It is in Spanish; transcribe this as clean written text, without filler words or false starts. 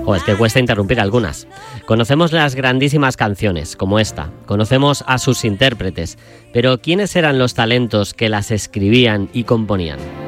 Es que cuesta interrumpir algunas. Conocemos las grandísimas canciones, como esta. Conocemos a sus intérpretes. Pero ¿quiénes eran los talentos que las escribían y componían?